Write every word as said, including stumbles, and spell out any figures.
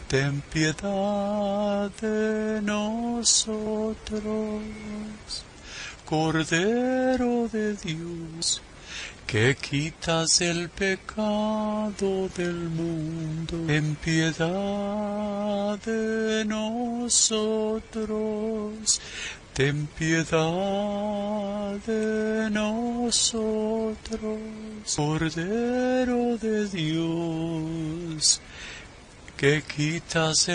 ten piedad de nosotros. Cordero de Dios, que quitas el pecado del mundo, ten piedad de nosotros. Ten piedad de nosotros, Cordero de Dios, que quitas